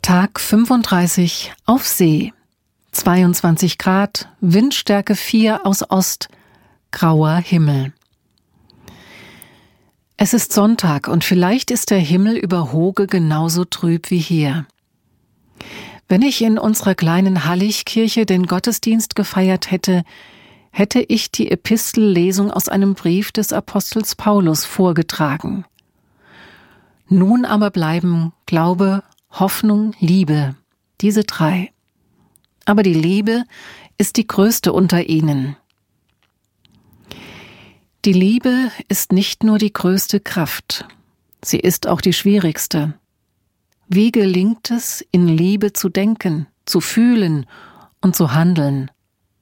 Tag 35 auf See. 22 Grad, Windstärke 4 aus Ost, grauer Himmel. Es ist Sonntag und vielleicht ist der Himmel über Hoge genauso trüb wie hier. Wenn ich in unserer kleinen Halligkirche den Gottesdienst gefeiert hätte, hätte ich die Epistellesung aus einem Brief des Apostels Paulus vorgetragen. Nun aber bleiben Glaube, Hoffnung, Liebe, diese drei. Aber die Liebe ist die größte unter ihnen. Die Liebe ist nicht nur die größte Kraft, sie ist auch die schwierigste. Wie gelingt es, in Liebe zu denken, zu fühlen und zu handeln?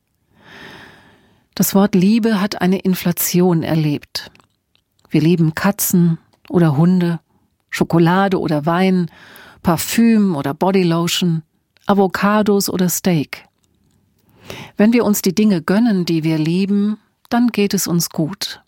Das Wort Liebe hat eine Inflation erlebt. Wir lieben Katzen oder Hunde, Schokolade oder Wein, Parfüm oder Bodylotion, Avocados oder Steak. Wenn wir uns die Dinge gönnen, die wir lieben, dann geht es uns gut.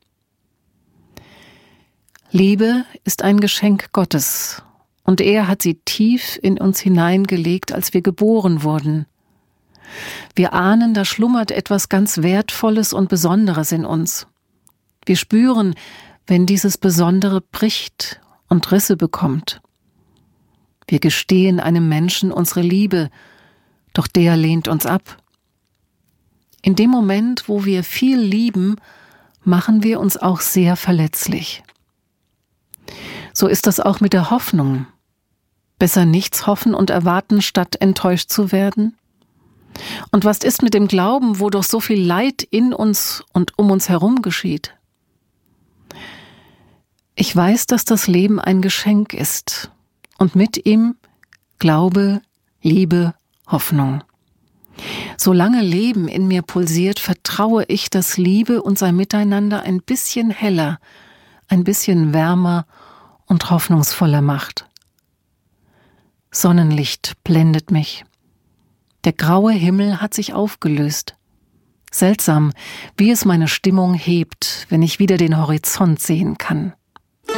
Liebe ist ein Geschenk Gottes und er hat sie tief in uns hineingelegt, als wir geboren wurden. Wir ahnen, da schlummert etwas ganz Wertvolles und Besonderes in uns. Wir spüren, wenn dieses Besondere bricht und Risse bekommt. Wir gestehen einem Menschen unsere Liebe, doch der lehnt uns ab. In dem Moment, wo wir viel lieben, machen wir uns auch sehr verletzlich. So ist das auch mit der Hoffnung. Besser nichts hoffen und erwarten, statt enttäuscht zu werden? Und was ist mit dem Glauben, wo doch so viel Leid in uns und um uns herum geschieht? Ich weiß, dass das Leben ein Geschenk ist und mit ihm Glaube, Liebe, Hoffnung. Solange Leben in mir pulsiert, vertraue ich, dass Liebe unser Miteinander ein bisschen heller, ein bisschen wärmer und hoffnungsvoller macht. Sonnenlicht blendet mich. Der graue Himmel hat sich aufgelöst. Seltsam, wie es meine Stimmung hebt, wenn ich wieder den Horizont sehen kann.